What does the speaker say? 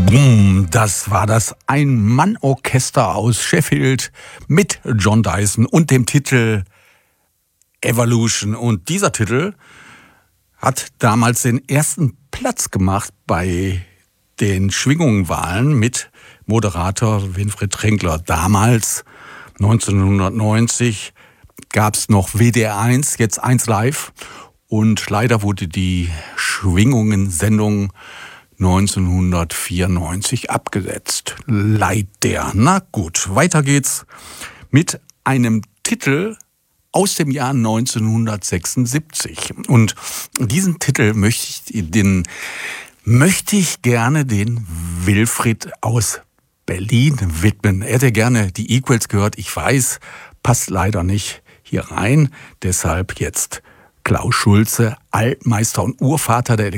Das war das Ein-Mann-Orchester aus Sheffield mit John Dyson und dem Titel Evolution. Und dieser Titel hat damals den ersten Platz gemacht bei den Schwingungenwahlen mit Moderator Winfried Trenkler. Damals, 1990, gab es noch WDR 1, jetzt 1 Live. Und leider wurde die Schwingungen-Sendung 1994 abgesetzt. Leider. Na gut, weiter geht's mit einem Titel aus dem Jahr 1976. Und diesen Titel möchte ich gerne den Wilfried aus Berlin widmen. Er hätte gerne die Equals gehört. Ich weiß, passt leider nicht hier rein. Deshalb jetzt Klaus Schulze, Altmeister und Urvater der